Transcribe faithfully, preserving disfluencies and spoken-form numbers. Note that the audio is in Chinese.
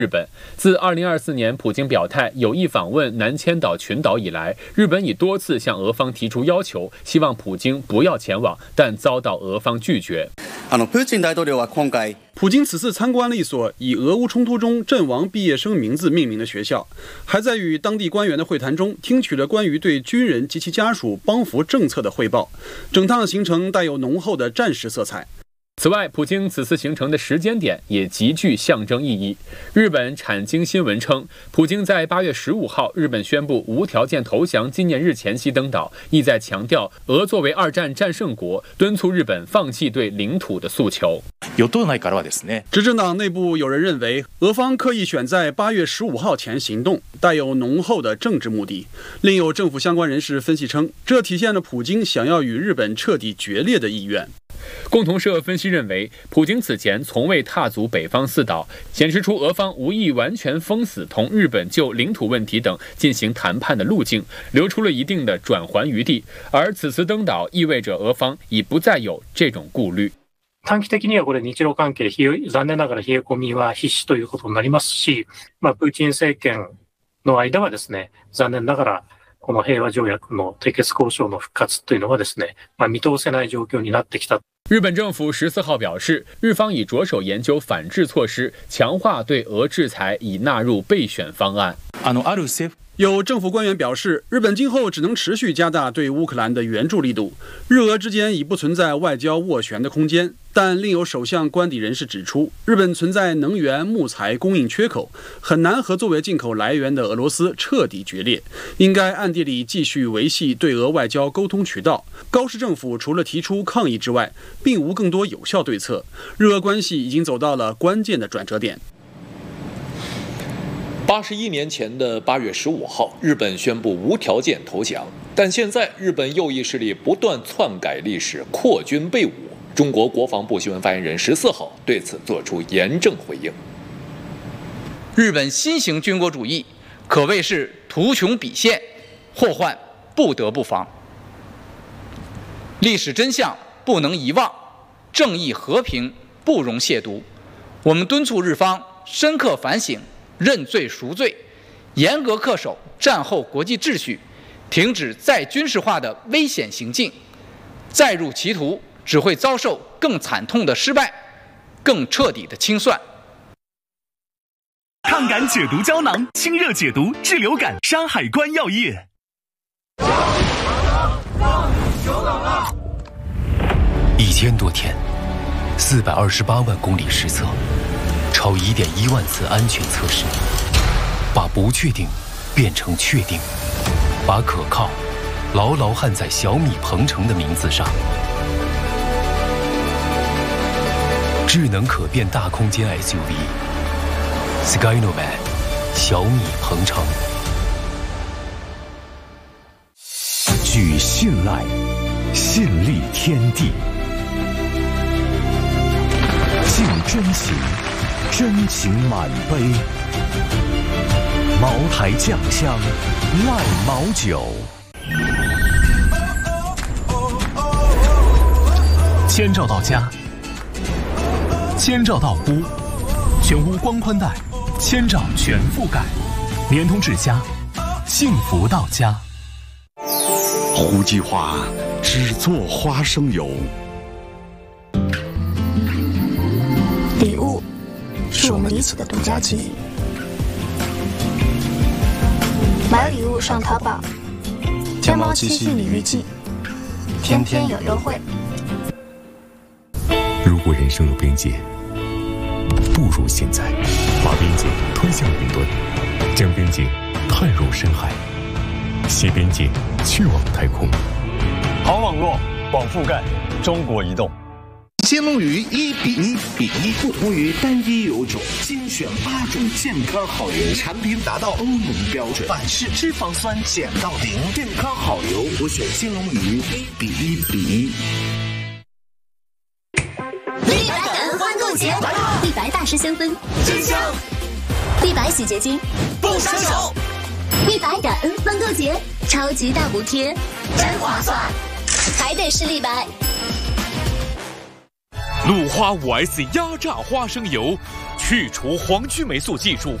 日本。自二零二四年普京表态有意访问南千岛群岛以来，日本已多次向俄方提出要求，希望普京不要前往，但遭到俄方拒绝。 普京此次参观了一所以俄乌冲突中阵亡毕业生名字命名的学校，还在与当地官员的会谈中听取了关于对军人及其家属帮扶政策的汇报。整趟行程带有浓厚的战时色彩。 此外，普京此次行程的时间点也极具象征意义。日本产经新闻称，普京在八月十五号日本宣布无条件投降纪念日前夕登岛，意在强调俄作为二战战胜国，敦促日本放弃对领土的诉求。 执政党内部有人认为，俄方刻意选在八月十五号前行动，带有浓厚的政治目的。另有政府相关人士分析称，这体现了普京想要与日本彻底决裂的意愿。 共同社分析认为，普京此前从未踏足北方四岛，显示出俄方无意完全封死同日本就领土问题等进行谈判的路径，留出了一定的转圜余地。而此次登岛意味着俄方已不再有这种顾虑。 短期的にはこれ日露関係残念ながら冷え込みは必至ということになりますし、まあプーチン政権の間はですね、残念ながらこの平和条約の締結交渉の復活というのはですね、まあ見通せない状況になってきた。 日本政府十四号表示，日方已着手研究反制措施，强化对俄制裁，已纳入备选方案。 有政府官员表示，日本今后只能持续加大对乌克兰的援助力度，日俄之间已不存在外交斡旋的空间。但另有首相官邸人士指出，日本存在能源、木材供应缺口，很难和作为进口来源的俄罗斯彻底决裂，应该暗地里继续维系对俄外交沟通渠道。高市政府除了提出抗议之外，并无更多有效对策。日俄关系已经走到了关键的转折点。 八十一年前的八月十五号，日本宣布无条件投降，但现在日本右翼势力不断篡改历史，扩军备武。中国国防部新闻发言人十四号对此作出严正回应。 日本新型军国主义可谓是图穷匕现，祸患不得不防。历史真相不能遗忘，正义和平不容亵渎。我们敦促日方深刻反省，认罪赎罪，严格恪守战后国际秩序，停止再军事化的危险行径。再入歧途，只会遭受更惨痛的失败，更彻底的清算。 抗感解毒胶囊，清热解毒，治流感。山海关药业。 一千多天，四百二十八万公里实测，超一点一万次安全测试，把不确定变成确定，把可靠牢牢焊在小米鹏程的名字上。智能可变大空间 S U V Skynovan 小米鹏程。 举信赖，信立天地。敬真情，真情满杯。茅台酱香，赖茅酒。千兆到家，千兆到屋，全屋光宽带，千兆全覆盖，联通至家，幸福到家。 胡记花只做花生油。 礼物是我们彼此的独家记忆。买礼物上淘宝，天猫七夕礼遇季，天天有优惠。 如果人生有边界，不如现在把边界推向云端，将边界探入深海，携边界去往太空。 好网络，广覆盖，中国移动。 鲜龙鱼一比一比一，不同于单一油种，精选八种健康好油，产品达到欧盟标准，反式脂肪酸减到零，健康好油，我选鲜龙鱼一比一比一。 立白感恩欢购节，立白大师香氛真香，立白洗洁精不伤手，立白感恩欢购节，超级大补贴，真划算，还得是立白。 鲁花 五 S 压榨花生油， 去除黄曲霉素技术